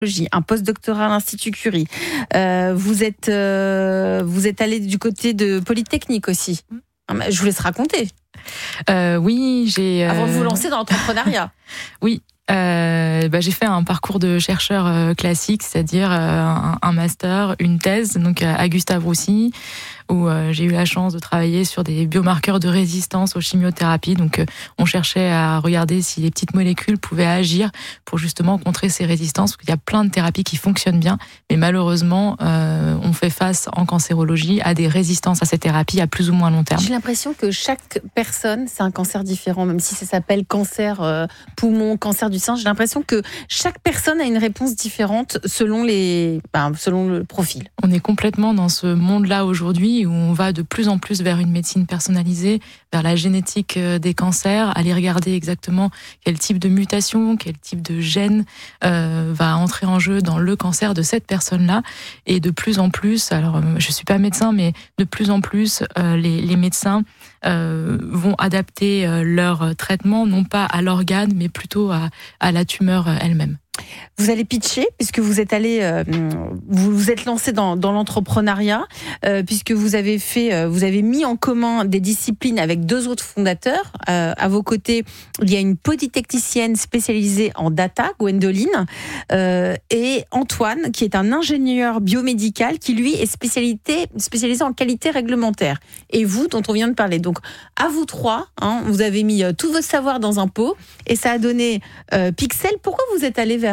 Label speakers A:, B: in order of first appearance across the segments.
A: un post-doctorat à l'Institut Curie. Vous êtes allé du côté de Polytechnique aussi. Je vous laisse raconter.
B: Oui,
A: avant de vous lancer dans l'entrepreneuriat.
B: Oui. J'ai fait un parcours de chercheur classique, c'est-à-dire un master, une thèse, donc à Gustave Roussy, où j'ai eu la chance de travailler sur des biomarqueurs de résistance aux chimiothérapies. Donc, on cherchait à regarder si les petites molécules pouvaient agir pour justement contrer ces résistances. Parce qu'il y a plein de thérapies qui fonctionnent bien, mais malheureusement, on fait face en cancérologie à des résistances à ces thérapies à plus ou moins long terme.
A: J'ai l'impression que chaque personne, c'est un cancer différent, même si ça s'appelle cancer poumon, cancer du sein. J'ai l'impression que chaque personne a une réponse différente selon le profil.
B: On est complètement dans ce monde-là aujourd'hui où on va de plus en plus vers une médecine personnalisée, vers la génétique des cancers, aller regarder exactement quel type de mutation, quel type de gène va entrer en jeu dans le cancer de cette personne-là. Et de plus en plus, alors je suis pas médecin, mais de plus en plus, les médecins vont adapter leur traitement, non pas à l'organe, mais plutôt à la tumeur elle-même.
A: Vous allez pitcher, puisque vous êtes vous êtes lancé dans l'entrepreneuriat, puisque vous avez mis en commun des disciplines avec 2 autres fondateurs. À vos côtés, il y a une polytechnicienne spécialisée en data, Gwendoline, et Antoine, qui est un ingénieur biomédical, qui lui est spécialisé en qualité réglementaire. Et vous, dont on vient de parler. Donc, à vous 3, vous avez mis tout votre savoir dans un pot, et ça a donné Pixel. Pourquoi vous êtes allé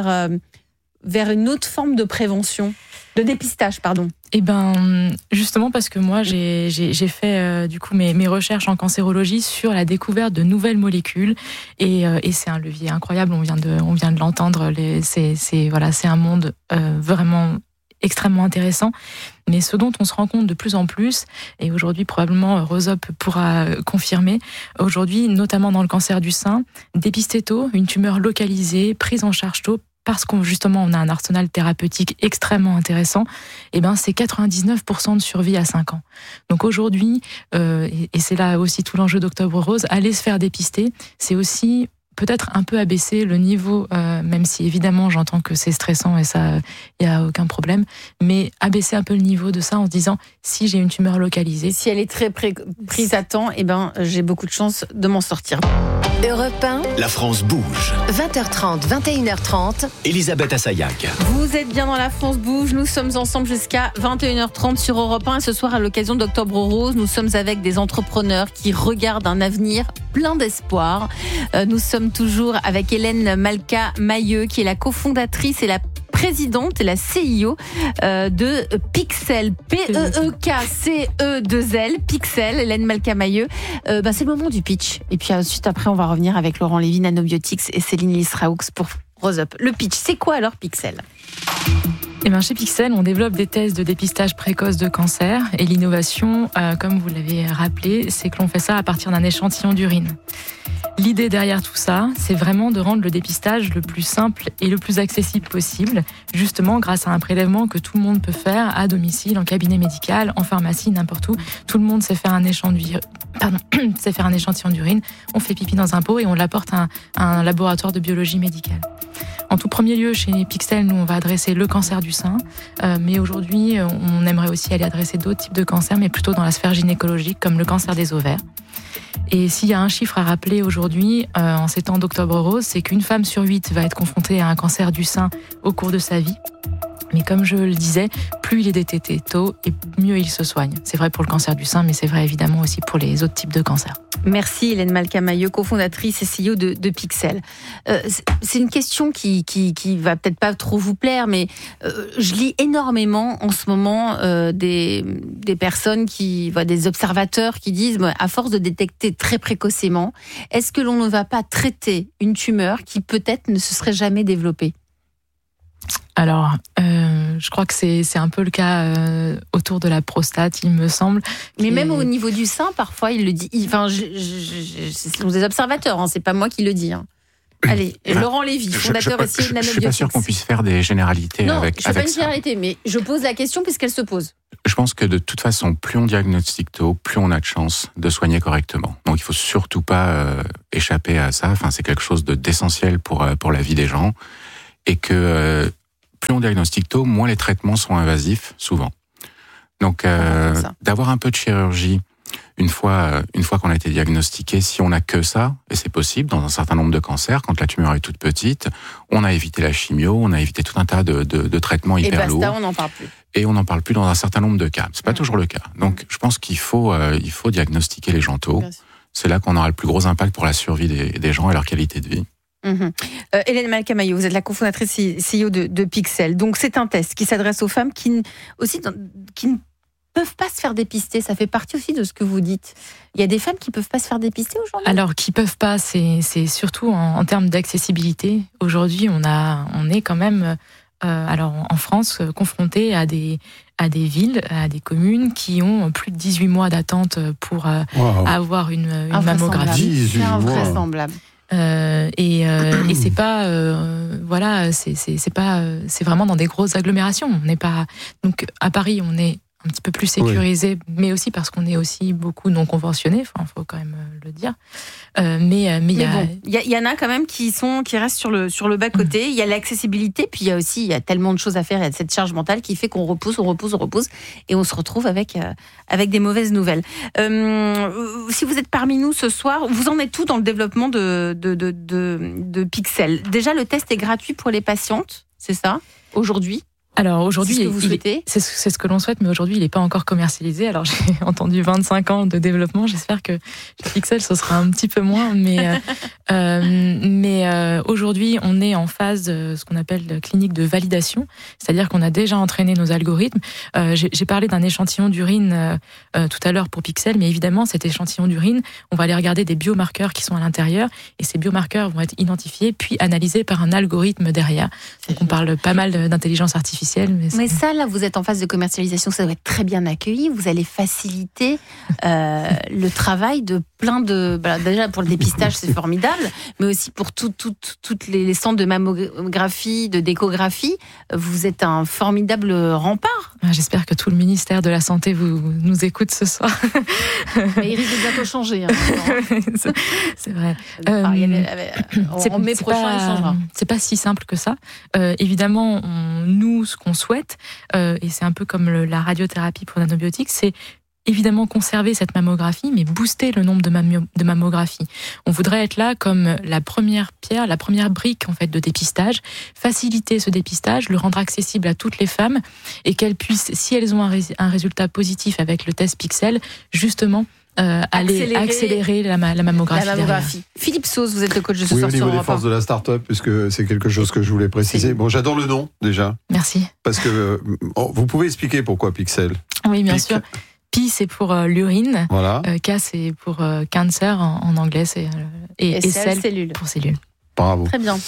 A: vers une autre forme de prévention, de dépistage, pardon?
B: Justement parce que moi j'ai fait du coup mes recherches en cancérologie sur la découverte de nouvelles molécules et c'est un levier incroyable. On vient de l'entendre. C'est un monde vraiment extrêmement intéressant. Mais ce dont on se rend compte de plus en plus, et aujourd'hui probablement Rosop pourra confirmer, aujourd'hui notamment dans le cancer du sein, dépister tôt, une tumeur localisée, prise en charge tôt, parce qu'on a un arsenal thérapeutique extrêmement intéressant, c'est 99% de survie à 5 ans. Donc aujourd'hui, et c'est là aussi tout l'enjeu d'Octobre Rose, aller se faire dépister, c'est aussi peut-être un peu abaisser le niveau, même si évidemment j'entends que c'est stressant et ça, il n'y a aucun problème, mais abaisser un peu le niveau de ça en se disant, si j'ai une tumeur localisée...
A: Si elle est très prise à temps, j'ai beaucoup de chance de m'en sortir.
C: Europe 1,
D: La France bouge.
C: 20h30, 21h30.
D: Elisabeth Assayag.
A: Vous êtes bien dans La France bouge. Nous sommes ensemble jusqu'à 21h30 sur Europe 1. Et ce soir, à l'occasion d'Octobre Rose, nous sommes avec des entrepreneurs qui regardent un avenir plein d'espoir. Nous sommes toujours avec Hélène Malka-Mailleux, qui est la cofondatrice et la présidente et la CIO de Pixel, P-E-E-K-C-E-2-L, Pixel, Hélène Malka-Mailleux. C'est le moment du pitch. Et puis ensuite, après, on va revenir avec Laurent Lévy, Nanobiotics et Céline Lisraoux pour Roseup. Le pitch, c'est quoi alors Pixel ?
B: Chez Pixel, on développe des tests de dépistage précoce de cancer. Et l'innovation, comme vous l'avez rappelé, c'est que l'on fait ça à partir d'un échantillon d'urine. L'idée derrière tout ça, c'est vraiment de rendre le dépistage le plus simple et le plus accessible possible, justement grâce à un prélèvement que tout le monde peut faire à domicile, en cabinet médical, en pharmacie, n'importe où. Tout le monde sait faire un échantillon d'urine, on fait pipi dans un pot et on l'apporte à un laboratoire de biologie médicale. En tout premier lieu, chez Pixel, nous, on va adresser le cancer du sein. Mais aujourd'hui, on aimerait aussi aller adresser d'autres types de cancers, mais plutôt dans la sphère gynécologique, comme le cancer des ovaires. Et s'il y a un chiffre à rappeler aujourd'hui, en ces temps d'Octobre Rose, c'est qu'une femme sur 8 va être confrontée à un cancer du sein au cours de sa vie. Mais comme je le disais, plus il est détecté tôt et mieux il se soigne. C'est vrai pour le cancer du sein, mais c'est vrai évidemment aussi pour les autres types de cancers.
A: Merci Hélène Malka-Mailleux, cofondatrice et CEO de Pixel. C'est une question qui va peut-être pas trop vous plaire, mais je lis énormément en ce moment des personnes des observateurs qui disent, à force de détecter très précocement, est-ce que l'on ne va pas traiter une tumeur qui peut-être ne se serait jamais développée ?
B: Alors, je crois que c'est un peu le cas autour de la prostate, il me semble.
A: Mais même au niveau du sein, parfois, il le dit. Ce sont des observateurs, c'est pas moi qui le dis. Allez, Laurent Lévy, fondateur et CEO de Nanobiotics.
E: Je suis pas sûr qu'on puisse faire des généralités avec ça.
A: Non, je ne fais pas une généralité, mais je pose la question puisqu'elle se pose.
E: Je pense que de toute façon, plus on diagnostique tôt, plus on a de chances de soigner correctement. Donc il faut surtout pas échapper à ça. C'est quelque chose d'essentiel pour la vie des gens. Et que plus on diagnostique tôt, moins les traitements sont invasifs, souvent. Donc, d'avoir un peu de chirurgie une fois qu'on a été diagnostiqué, si on n'a que ça, et c'est possible dans un certain nombre de cancers, quand la tumeur est toute petite, on a évité la chimio, on a évité tout un tas de traitements hyper lourds. Et
A: basta, on n'en parle plus.
E: Et on n'en parle plus dans un certain nombre de cas. C'est pas toujours le cas. Donc, je pense qu'il faut diagnostiquer les gens tôt. C'est là qu'on aura le plus gros impact pour la survie des gens et leur qualité de vie.
A: Hélène Malcamayo, vous êtes la cofondatrice CEO de Pixel. Donc, c'est un test qui s'adresse aux femmes qui ne peuvent pas se faire dépister. Ça fait partie aussi de ce que vous dites. Il y a des femmes qui peuvent pas se faire dépister aujourd'hui.
B: Alors, qui peuvent pas, c'est surtout en termes d'accessibilité. Aujourd'hui, on est quand même, en France, confronté à des villes, à des communes qui ont plus de 18 mois d'attente pour avoir une mammographie.
A: C'est invraisemblable.
B: Et c'est pas c'est vraiment dans des grosses agglomérations. On n'est pas, donc à Paris on est un petit peu plus sécurisé, mais aussi parce qu'on est aussi beaucoup non conventionnés. Enfin, faut quand même le dire. Mais il
A: y en a quand même qui restent sur le bas côté. Il y a l'accessibilité, puis il y a tellement de choses à faire. Il y a cette charge mentale qui fait qu'on repousse, et on se retrouve avec des mauvaises nouvelles. Si vous êtes parmi nous ce soir, vous en êtes où dans le développement de Pixel? Déjà, le test est gratuit pour les patientes, c'est ça, aujourd'hui?
B: Alors aujourd'hui,
A: c'est ce que vous souhaitez ?
B: C'est ce que l'on souhaite, mais aujourd'hui, il n'est pas encore commercialisé. Alors j'ai entendu 25 ans de développement. J'espère que chez Pixel, ce sera un petit peu moins. Mais aujourd'hui, on est en phase ce qu'on appelle clinique de validation, c'est-à-dire qu'on a déjà entraîné nos algorithmes. J'ai parlé d'un échantillon d'urine tout à l'heure pour Pixel, mais évidemment, cet échantillon d'urine, on va aller regarder des biomarqueurs qui sont à l'intérieur, et ces biomarqueurs vont être identifiés puis analysés par un algorithme derrière. Donc on parle pas mal d'intelligence artificielle. Mais
A: ça, là, vous êtes en phase de commercialisation, ça doit être très bien accueilli. Vous allez faciliter le travail de plein de... déjà, pour le dépistage, c'est formidable, mais aussi pour toutes les centres de mammographie, d'échographie. Vous êtes un formidable rempart.
B: J'espère que tout le ministère de la Santé nous écoute ce soir.
A: Mais il risque de bientôt changer.
B: C'est vrai.
A: En mai prochain, il changera.
B: C'est pas si simple que ça. Évidemment, nous, ce qu'on souhaite, et c'est un peu comme la radiothérapie pour nanobiotiques, c'est évidemment conserver cette mammographie, mais booster le nombre de mammographies. On voudrait être là comme la première pierre, la première brique en fait de dépistage, faciliter ce dépistage, le rendre accessible à toutes les femmes, et qu'elles puissent, si elles ont un résultat positif avec le test Pixel, justement aller accélérer la mammographie.
A: Philippe Sauce, vous êtes le coach de ce soir sur Europe 1.
F: Au niveau des forces de la start-up, puisque c'est quelque chose que je voulais préciser. Bon, j'adore le nom, déjà.
B: Merci.
F: Parce que vous pouvez expliquer pourquoi Pixel?
B: Oui, bien sûr. P, c'est pour l'urine.
F: Voilà.
B: K, c'est pour cancer en anglais. Et cell pour cellule.
F: Bravo.
A: Très bien.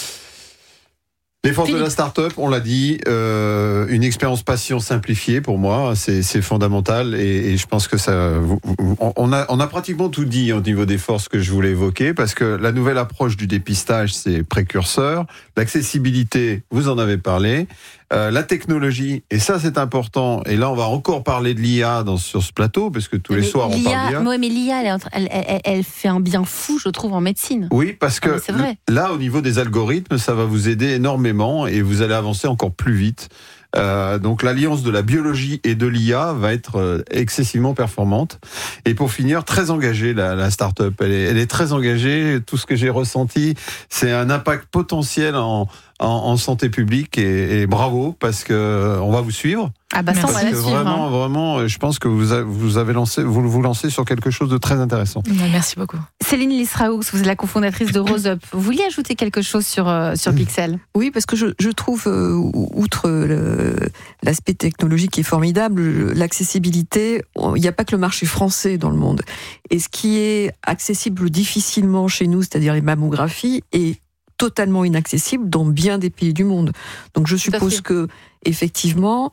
F: Les forces de la start-up, on l'a dit, une expérience patient simplifiée pour moi, c'est fondamental, et je pense que ça, on a pratiquement tout dit au niveau des forces que je voulais évoquer, parce que la nouvelle approche du dépistage, c'est précurseur, l'accessibilité, vous en avez parlé, la technologie, et ça c'est important, et là on va encore parler de l'IA sur ce plateau, parce que tous les soirs on parle d'IA.
A: Oui, mais l'IA, elle fait un bien fou, je trouve, en médecine.
F: Oui, parce que là, au niveau des algorithmes, ça va vous aider énormément, et vous allez avancer encore plus vite. Donc l'alliance de la biologie et de l'IA va être excessivement performante. Et pour finir, très engagée la start-up. Elle est très engagée. Tout ce que j'ai ressenti, c'est un impact potentiel en santé publique, et bravo, parce que on va vous suivre.
A: Ah bah ça, on va la suivre.
F: Vraiment, je pense que vous lancez sur quelque chose de très intéressant.
B: Merci beaucoup.
A: Céline Lisraoux, vous êtes la cofondatrice de Rose Up. Vous vouliez ajouter quelque chose sur Pixel?
G: Oui, parce que je trouve, outre l'aspect technologique qui est formidable, l'accessibilité, il n'y a pas que le marché français dans le monde. Et ce qui est accessible difficilement chez nous, c'est-à-dire les mammographies, est totalement inaccessible dans bien des pays du monde. Donc je suppose que effectivement,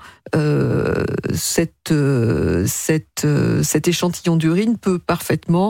G: cet échantillon d'urine peut parfaitement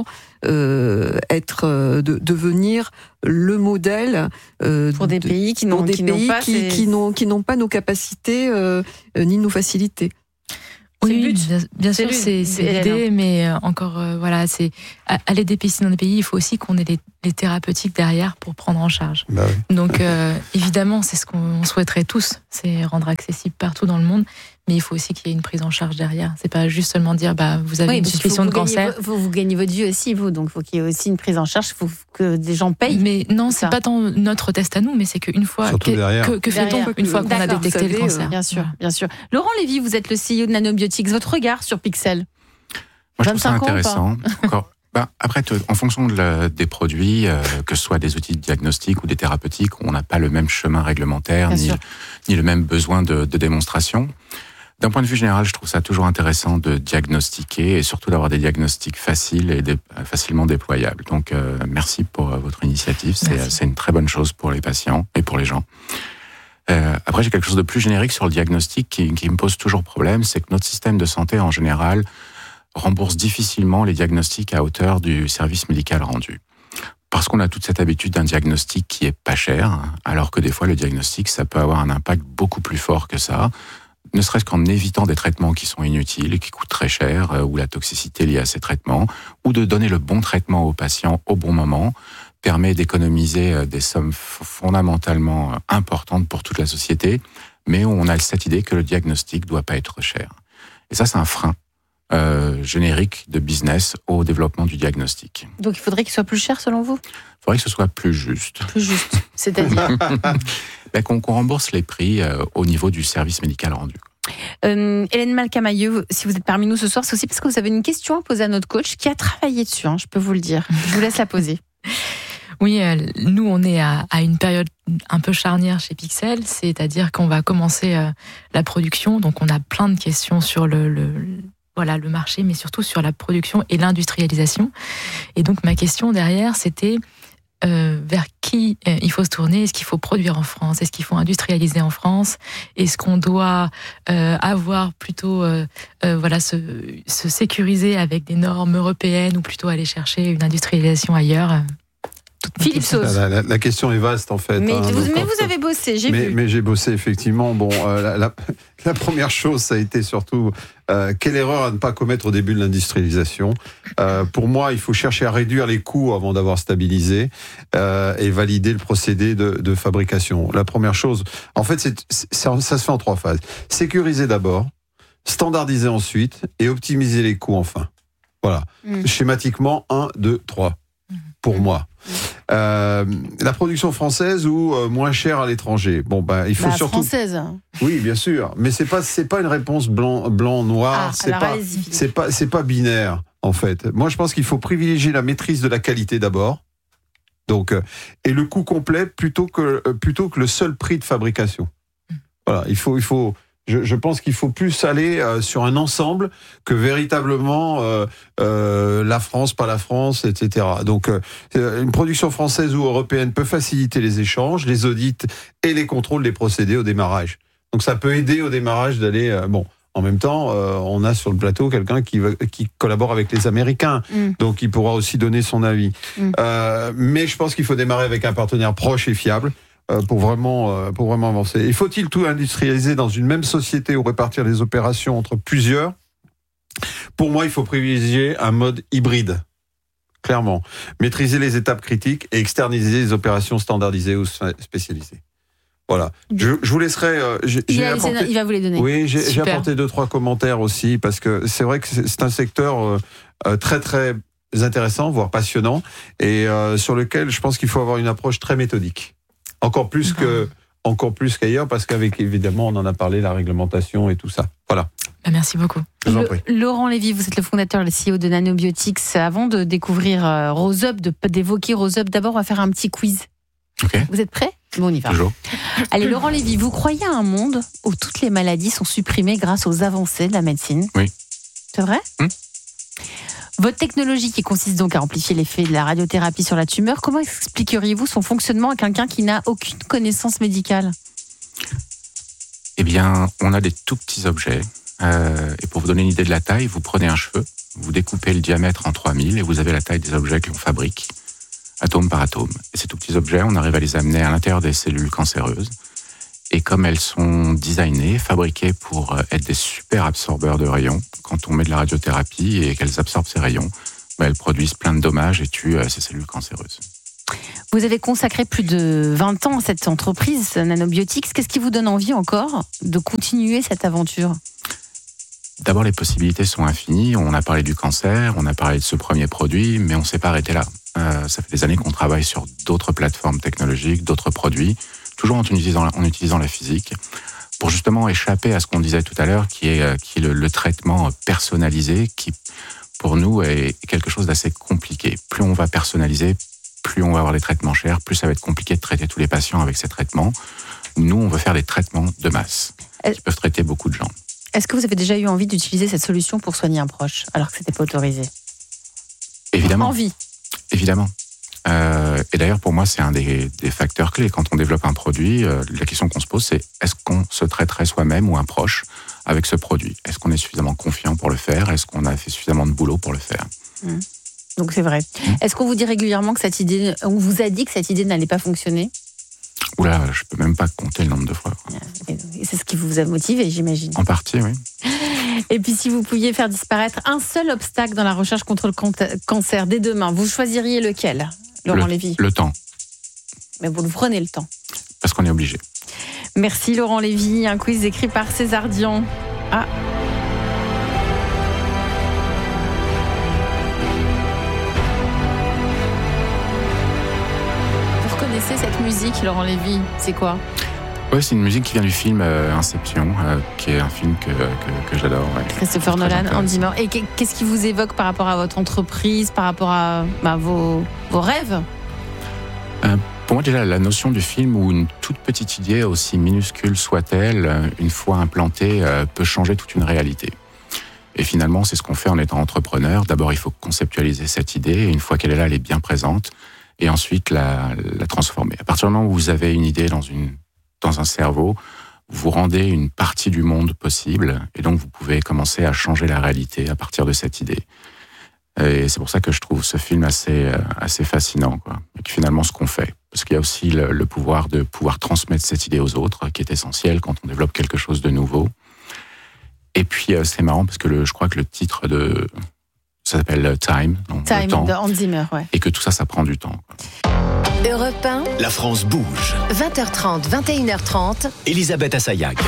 G: devenir le modèle
A: pour des pays qui n'ont
B: pas
G: nos capacités ni nos facilités.
B: Oui, bien sûr, c'est l'idée, mais encore, voilà, c'est aller dépister dans des pays, il faut aussi qu'on ait les thérapeutiques derrière pour prendre en charge.
F: Bah oui.
B: Donc, évidemment, c'est ce qu'on souhaiterait tous, c'est rendre accessible partout dans le monde. Mais il faut aussi qu'il y ait une prise en charge derrière. C'est pas juste seulement dire, vous avez une suspicion de cancer.
A: Vous gagnez votre vie aussi, vous. Donc, il faut qu'il y ait aussi une prise en charge. Il faut que des gens payent.
B: Mais non, c'est pas tant notre test à nous, mais c'est qu'une fois, que fait-on une fois qu'on a détecté le cancer?
A: Bien sûr, bien sûr. Laurent Lévy, vous êtes le CEO de Nanobiotics. Votre regard sur Pixel?
E: Moi, je trouve ça intéressant. Après, en fonction des produits, que ce soit des outils de diagnostic ou des thérapeutiques, on n'a pas le même chemin réglementaire, ni le même besoin de démonstration. D'un point de vue général, je trouve ça toujours intéressant de diagnostiquer et surtout d'avoir des diagnostics faciles et facilement déployables. Donc, merci pour votre initiative. C'est une très bonne chose pour les patients et pour les gens. Après, j'ai quelque chose de plus générique sur le diagnostic qui me pose toujours problème, c'est que notre système de santé, en général, rembourse difficilement les diagnostics à hauteur du service médical rendu. Parce qu'on a toute cette habitude d'un diagnostic qui est pas cher, alors que des fois, le diagnostic, ça peut avoir un impact beaucoup plus fort que ça, ne serait-ce qu'en évitant des traitements qui sont inutiles et qui coûtent très cher, ou la toxicité liée à ces traitements, ou de donner le bon traitement aux patients au bon moment, permet d'économiser des sommes fondamentalement importantes pour toute la société, mais on a cette idée que le diagnostic doit pas être cher. Et ça, c'est un frein générique de business au développement du diagnostic.
A: Donc il faudrait qu'il soit plus cher selon vous?
E: Il faudrait que ce soit plus juste.
A: Plus juste, c'est-à-dire
E: qu'on rembourse les prix au niveau du service médical rendu.
A: Hélène Malcamailleux, si vous êtes parmi nous ce soir, c'est aussi parce que vous avez une question à poser à notre coach qui a travaillé dessus, je peux vous le dire. Je vous laisse la poser.
B: Oui, nous, on est à une période un peu charnière chez Pixel, c'est-à-dire qu'on va commencer la production, donc on a plein de questions sur le marché, mais surtout sur la production et l'industrialisation. Et donc, ma question derrière, c'était vers qui il faut se tourner? Est-ce qu'il faut produire en France? Est-ce qu'il faut industrialiser en France? Est-ce qu'on doit avoir plutôt se sécuriser avec des normes européennes ou plutôt aller chercher une industrialisation ailleurs?
A: Philippe Sauce.
F: La question est vaste en fait.
A: Mais vous avez bossé, j'ai vu.
F: Mais j'ai bossé effectivement. Bon, la première chose, ça a été surtout quelle erreur à ne pas commettre au début de l'industrialisation. Pour moi, il faut chercher à réduire les coûts avant d'avoir stabilisé et valider le procédé de fabrication. La première chose, en fait, ça se fait en 3 phases. Sécuriser d'abord, standardiser ensuite et optimiser les coûts enfin. Voilà. Schématiquement, 1, 2, 3. Pour moi. La production française ou moins chère à l'étranger. Bon, il faut surtout.
A: Française.
F: Oui, bien sûr, mais c'est pas une réponse blanc noir. C'est pas binaire en fait. Moi, je pense qu'il faut privilégier la maîtrise de la qualité d'abord. Donc, et le coût complet plutôt que le seul prix de fabrication. Voilà, il faut. Je pense qu'il faut plus aller sur un ensemble que véritablement la France, pas la France, etc. Donc, une production française ou européenne peut faciliter les échanges, les audits et les contrôles des procédés au démarrage. Donc, ça peut aider au démarrage d'aller... En même temps, on a sur le plateau quelqu'un qui collabore avec les Américains, donc il pourra aussi donner son avis. Mais je pense qu'il faut démarrer avec un partenaire proche et fiable. Pour vraiment avancer. Et faut-il tout industrialiser dans une même société ou répartir les opérations entre plusieurs? Pour moi, il faut privilégier un mode hybride, clairement. Maîtriser les étapes critiques et externaliser les opérations standardisées ou spécialisées. Voilà. Je vous laisserai...
A: il va vous les donner.
F: Oui, j'ai apporté 2-3 commentaires aussi, parce que c'est vrai que c'est un secteur très très intéressant, voire passionnant, et sur lequel je pense qu'il faut avoir une approche très méthodique. Encore plus qu'ailleurs, parce qu'avec, évidemment, on en a parlé, la réglementation et tout ça. Voilà.
B: Merci beaucoup.
F: Je vous en prie.
A: Laurent Lévy, vous êtes le fondateur et le CEO de Nanobiotics. Avant de découvrir Roseup, d'évoquer Roseup, d'abord, on va faire un petit quiz.
E: Okay.
A: Vous êtes prêts? Bon, on y va.
E: Toujours.
A: Allez, Laurent Lévy, vous croyez à un monde où toutes les maladies sont supprimées grâce aux avancées de la médecine?
E: Oui.
A: C'est vrai? Votre technologie qui consiste donc à amplifier l'effet de la radiothérapie sur la tumeur, comment expliqueriez-vous son fonctionnement à quelqu'un qui n'a aucune connaissance médicale?
E: Eh bien, on a des tout petits objets. Et pour vous donner une idée de la taille, vous prenez un cheveu, vous découpez le diamètre en 3000 et vous avez la taille des objets que l'on fabrique, atome par atome. Et ces tout petits objets, on arrive à les amener à l'intérieur des cellules cancéreuses. Et comme elles sont designées, fabriquées pour être des super absorbeurs de rayons, quand on met de la radiothérapie et qu'elles absorbent ces rayons, elles produisent plein de dommages et tuent ces cellules cancéreuses.
A: Vous avez consacré plus de 20 ans à cette entreprise Nanobiotics. Qu'est-ce qui vous donne envie encore de continuer cette aventure ?
E: D'abord, les possibilités sont infinies. On a parlé du cancer, on a parlé de ce premier produit, mais on ne s'est pas arrêté là. Ça fait des années qu'on travaille sur d'autres plateformes technologiques, d'autres produits, toujours en utilisant la physique, pour justement échapper à ce qu'on disait tout à l'heure, qui est le traitement personnalisé, qui pour nous est quelque chose d'assez compliqué. Plus on va personnaliser, plus on va avoir des traitements chers, plus ça va être compliqué de traiter tous les patients avec ces traitements. Nous, on veut faire des traitements de masse qui peuvent traiter beaucoup de gens.
A: Est-ce que vous avez déjà eu envie d'utiliser cette solution pour soigner un proche, alors que ce n'était pas autorisé ?
E: Évidemment.
A: Envie.
E: Évidemment. Et d'ailleurs, pour moi, c'est un des facteurs clés. Quand on développe un produit, la question qu'on se pose, c'est est-ce qu'on se traiterait soi-même ou un proche avec ce produit ? Est-ce qu'on est suffisamment confiant pour le faire ? Est-ce qu'on a fait suffisamment de boulot pour le faire ?
A: Donc c'est vrai. Est-ce qu'on vous dit régulièrement on vous a dit que cette idée n'allait pas fonctionner ?
E: Oula, je peux même pas compter le nombre de fois.
A: Et c'est ce qui vous a motivé, j'imagine.
E: En partie, oui.
A: Et puis si vous pouviez faire disparaître un seul obstacle dans la recherche contre le cancer dès demain, vous choisiriez lequel, Laurent Lévy ?
E: Le temps.
A: Mais vous le prenez le temps.
E: Parce qu'on est obligé.
A: Merci Laurent Lévy, un quiz écrit par César Dian. C'est cette musique, Laurent Lévy, c'est quoi ?
E: Oui, c'est une musique qui vient du film Inception, qui est un film que j'adore. Ouais.
A: Christopher Nolan, Andy Murray. Et qu'est-ce qui vous évoque par rapport à votre entreprise, par rapport à vos rêves ?
E: Pour moi, déjà, la notion du film où une toute petite idée, aussi minuscule soit-elle, une fois implantée, peut changer toute une réalité. Et finalement, c'est ce qu'on fait en étant entrepreneur. D'abord, il faut conceptualiser cette idée, et une fois qu'elle est là, elle est bien présente. Et ensuite la transformer. À partir du moment où vous avez une idée dans un cerveau, vous rendez une partie du monde possible, et donc vous pouvez commencer à changer la réalité à partir de cette idée. Et c'est pour ça que je trouve ce film assez fascinant, quoi. Et que finalement, ce qu'on fait, parce qu'il y a aussi le pouvoir de pouvoir transmettre cette idée aux autres, qui est essentiel quand on développe quelque chose de nouveau. Et puis c'est marrant parce que je crois que le titre ça s'appelle Time, donc
A: Time
E: le temps,
A: de Hans Zimmer, ouais.
E: Et que tout ça prend du temps, quoi.
C: Europe 1,
D: La France bouge.
C: 20h30, 21h30.
D: Elisabeth Assayag.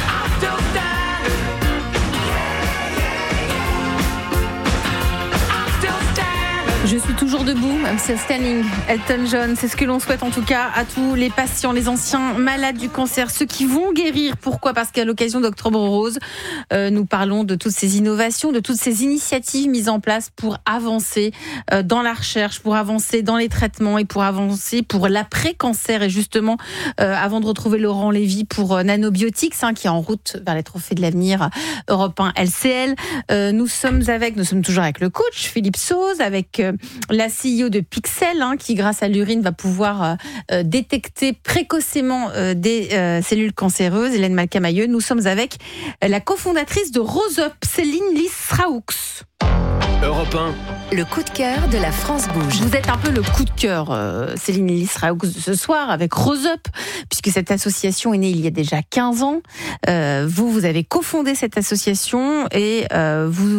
A: Je suis toujours debout, I'm still standing. Elton John, c'est ce que l'on souhaite en tout cas à tous les patients, les anciens malades du cancer, ceux qui vont guérir. Pourquoi ? Parce qu'à l'occasion d'Octobre Rose, nous parlons de toutes ces innovations, de toutes ces initiatives mises en place pour avancer dans la recherche, pour avancer dans les traitements et pour avancer pour l'après-cancer. Et justement, avant de retrouver Laurent Lévy pour Nanobiotics, qui est en route vers les trophées de l'avenir Europe 1 LCL, nous sommes toujours avec le coach Philippe Sauze, avec la CEO de Pixel, qui grâce à l'urine va pouvoir détecter précocement des cellules cancéreuses, Hélène Malcamailleux. Nous sommes avec la cofondatrice de Roseup, Céline Lisraoux.
D: Europe 1.
C: Le coup de cœur de la France bouge.
A: Vous êtes un peu le coup de cœur, Céline Lisraoux, de ce soir avec Roseup, puisque cette association est née il y a déjà 15 ans. Vous avez cofondé cette association et pourquoi ?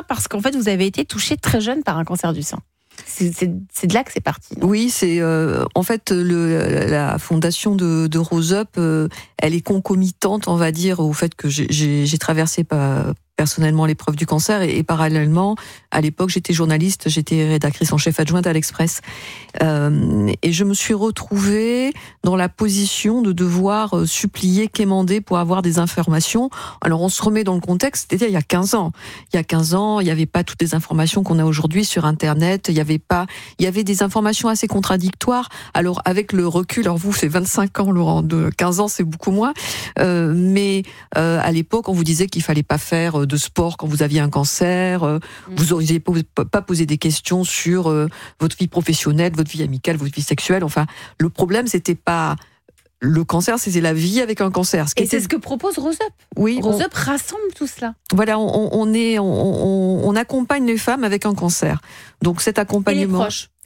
A: Parce qu'en fait, vous avez été touché très jeune par un cancer du sein. C'est de là que c'est parti. Non ?
G: Oui, c'est en fait la fondation de Roseup, elle est concomitante, on va dire, au fait que j'ai traversé personnellement l'épreuve du cancer et parallèlement, à l'époque, j'étais journaliste, j'étais rédactrice en chef adjointe à l'Express. Et je me suis retrouvée dans la position de devoir supplier, quémander pour avoir des informations. Alors, on se remet dans le contexte, c'était il y a 15 ans. Il y a 15 ans, il n'y avait pas toutes les informations qu'on a aujourd'hui sur Internet. Il y avait des informations assez contradictoires. Alors, avec le recul, alors vous, c'est 25 ans, Laurent, de 15 ans, c'est beaucoup moins. Mais à l'époque, on vous disait qu'il fallait pas faire de sport quand vous aviez un cancer. Vous n'auriez pas posé des questions sur votre vie professionnelle, votre vie amicale, votre vie sexuelle. Enfin, le problème, c'était pas le cancer, c'était la vie avec un cancer.
A: Et c'est ce que propose Roseup.
G: Oui,
A: Roseup rassemble tout cela.
G: Voilà, on accompagne les femmes avec un cancer. Donc cet accompagnement.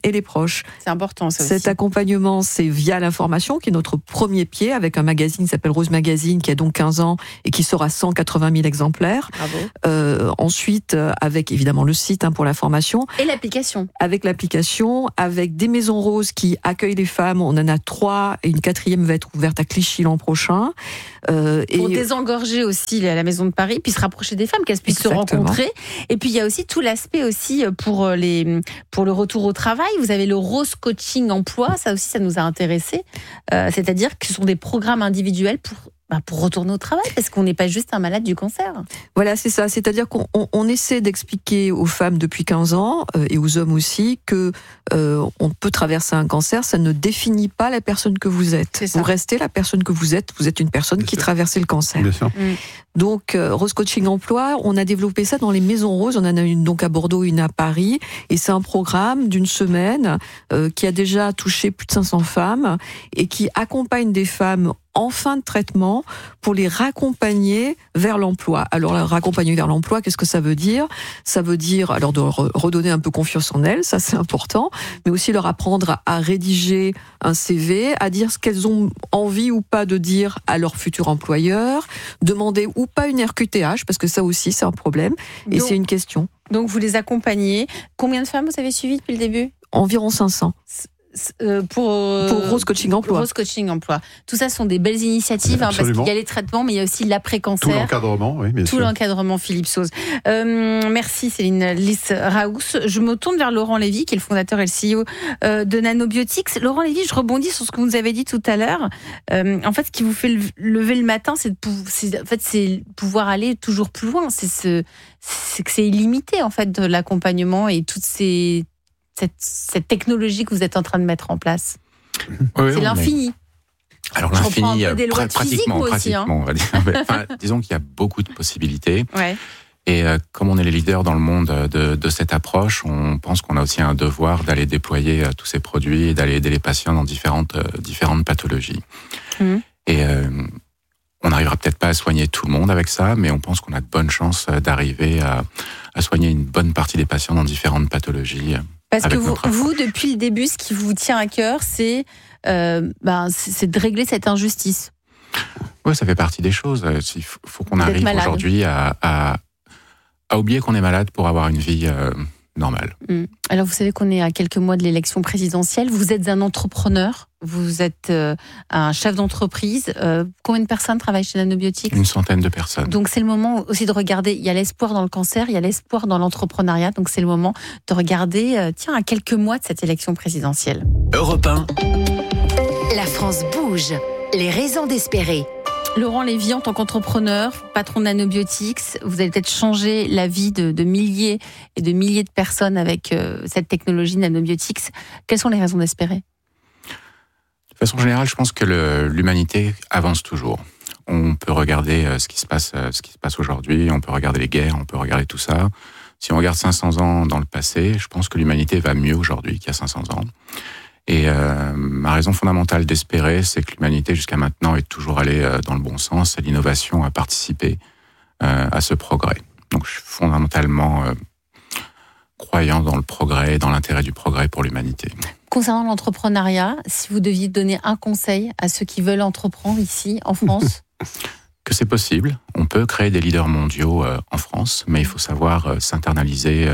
G: et les proches.
A: C'est important, ça aussi.
G: Cet accompagnement, c'est via l'information, qui est notre premier pied, avec un magazine qui s'appelle Rose Magazine, qui a donc 15 ans et qui sort à 180 000 exemplaires.
A: Bravo.
G: Ensuite, avec évidemment le site pour l'information.
A: Et l'application.
G: Avec l'application, avec des maisons roses qui accueillent les femmes. On en a 3 et une 4e va être ouverte à Clichy l'an prochain.
A: Pour désengorger aussi la maison de Paris, puis se rapprocher des femmes, qu'elles puissent se rencontrer. Et puis il y a aussi tout l'aspect aussi pour le retour au travail. Vous avez le Rose Coaching Emploi, ça aussi ça nous a intéressés. C'est-à-dire que ce sont des programmes individuels pour retourner au travail, parce qu'on n'est pas juste un malade du cancer.
G: Voilà, c'est ça. C'est-à-dire qu'on essaie d'expliquer aux femmes depuis 15 ans, et aux hommes aussi, que on peut traverser un cancer, ça ne définit pas la personne que vous êtes. Vous restez la personne que vous êtes une personne qui traversait le cancer.
F: Bien sûr.
G: Donc, Rose Coaching Emploi, on a développé ça dans les maisons roses. On en a une donc à Bordeaux, une à Paris. Et c'est un programme d'une semaine qui a déjà touché plus de 500 femmes et qui accompagne des femmes en fin de traitement pour les raccompagner vers l'emploi. Alors, la raccompagner vers l'emploi, qu'est-ce que ça veut dire ? Ça veut dire, alors, de redonner un peu confiance en elles, ça c'est important, mais aussi leur apprendre à rédiger un CV, à dire ce qu'elles ont envie ou pas de dire à leur futur employeur, demander ou pas une RQTH, parce que ça aussi c'est un problème, et c'est une question.
A: Donc vous les accompagnez. Combien de femmes vous avez suivies depuis le début ?
G: Environ 500.
A: Pour
G: Rose Coaching Emploi.
A: Rose Coaching Emploi. Tout ça sont des belles initiatives, parce qu'il y a les traitements, mais il y a aussi l'après-cancer.
F: Tout l'encadrement, oui, bien sûr.
A: Tout l'encadrement, Philippe Sauze. Merci Céline Lys-Raous. Je me tourne vers Laurent Lévy, qui est le fondateur et le CEO de Nanobiotics. Laurent Lévy, je rebondis sur ce que vous nous avez dit tout à l'heure. En fait, ce qui vous fait lever le matin, c'est pouvoir aller toujours plus loin. C'est que c'est illimité, en fait, de l'accompagnement et toutes cette technologie que vous êtes en train de mettre en place.
E: Oui,
A: c'est l'infini.
E: Alors l'infini,
A: pratiquement,
E: on va dire. Disons qu'il y a beaucoup de possibilités.
A: Ouais.
E: Et comme on est les leaders dans le monde de cette approche, on pense qu'on a aussi un devoir d'aller déployer tous ces produits et d'aller aider les patients dans différentes pathologies. Et on n'arrivera peut-être pas à soigner tout le monde avec ça, mais on pense qu'on a de bonnes chances d'arriver à soigner une bonne partie des patients dans différentes pathologies.
A: Parce que vous, depuis le début, ce qui vous tient à cœur, c'est de régler cette injustice.
E: Oui, ça fait partie des choses. Il faut qu'on arrive aujourd'hui à oublier qu'on est malade pour avoir une vie normale.
A: Alors, vous savez qu'on est à quelques mois de l'élection présidentielle. Vous êtes un entrepreneur, vous êtes un chef d'entreprise. Combien de personnes travaillent chez Nanobiotics ?
E: 100 de personnes.
A: Donc, c'est le moment aussi de regarder. Il y a l'espoir dans le cancer, il y a l'espoir dans l'entrepreneuriat. Donc, c'est le moment de regarder, à quelques mois de cette élection présidentielle.
D: Europe 1.
C: La France bouge. Les raisons d'espérer.
A: Laurent Lévy, en tant qu'entrepreneur, patron de Nanobiotics, vous allez peut-être changer la vie de milliers et de milliers de personnes avec cette technologie Nanobiotics. Quelles sont les raisons d'espérer ?
E: De façon générale, je pense que l'humanité avance toujours. On peut regarder ce qui se passe aujourd'hui, on peut regarder les guerres, on peut regarder tout ça. Si on regarde 500 ans dans le passé, je pense que l'humanité va mieux aujourd'hui qu'il y a 500 ans. Et ma raison fondamentale d'espérer, c'est que l'humanité jusqu'à maintenant est toujours allée dans le bon sens et l'innovation a participé à ce progrès. Donc je suis fondamentalement croyant dans le progrès, dans l'intérêt du progrès pour l'humanité.
A: Concernant l'entrepreneuriat, si vous deviez donner un conseil à ceux qui veulent entreprendre ici, en France ?
E: Que c'est possible. On peut créer des leaders mondiaux en France, mais il faut savoir s'externaliser,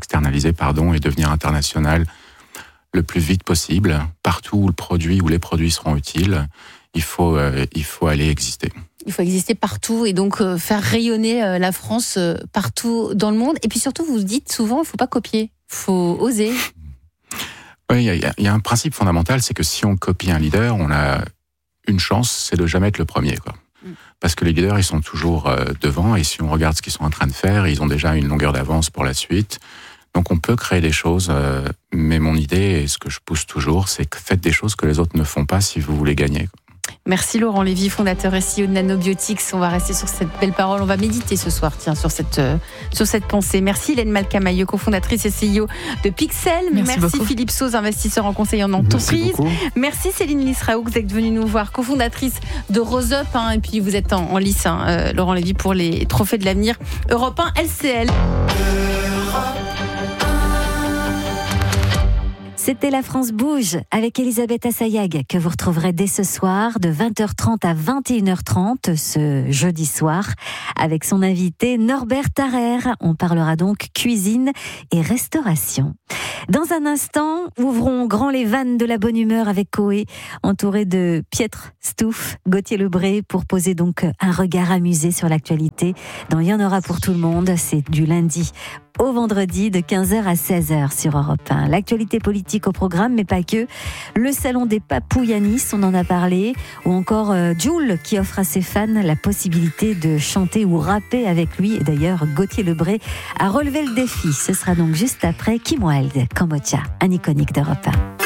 E: et devenir international le plus vite possible, partout où les produits seront utiles, il faut aller exister.
A: Il faut exister partout et donc faire rayonner la France partout dans le monde. Et puis surtout, vous dites souvent, il ne faut pas copier, il faut oser.
E: Oui, il y a un principe fondamental, c'est que si on copie un leader, on a une chance, c'est de jamais être le premier, quoi. Parce que les leaders, ils sont toujours devant, et si on regarde ce qu'ils sont en train de faire, ils ont déjà une longueur d'avance pour la suite. Donc on peut créer des choses, mais mon idée, et ce que je pousse toujours, c'est que faites des choses que les autres ne font pas si vous voulez gagner.
A: Merci Laurent Lévy, fondateur et CEO de Nanobiotics. On va rester sur cette belle parole, on va méditer ce soir, sur cette pensée. Merci Hélène Malcamailleux, cofondatrice et CEO de Pixel. Merci Philippe Sauze, investisseur en conseil en entreprise. Merci Céline Lys-Raous, vous êtes venue nous voir, cofondatrice de Rose Up, et puis vous êtes en lice, Laurent Lévy, pour les trophées de l'avenir Europe 1 LCL.
H: C'était La France bouge avec Elisabeth Assayag que vous retrouverez dès ce soir de 20h30 à 21h30 ce jeudi soir avec son invité Norbert Tarrer. On parlera donc cuisine et restauration. Dans un instant, ouvrons grand les vannes de la bonne humeur avec Coé, entouré de Pietre Stouff, Gauthier Lebray, pour poser donc un regard amusé sur l'actualité. Dans Il y en aura pour tout le monde, c'est du lundi au vendredi de 15h à 16h sur Europe 1. L'actualité politique au programme, mais pas que. Le salon des papouilles à Nice, on en a parlé, ou encore Jul qui offre à ses fans la possibilité de chanter ou rapper avec lui. Et d'ailleurs, Gauthier Lebray a relevé le défi. Ce sera donc juste après Kim Wilde, Kambodscha, un iconique d'Europe 1.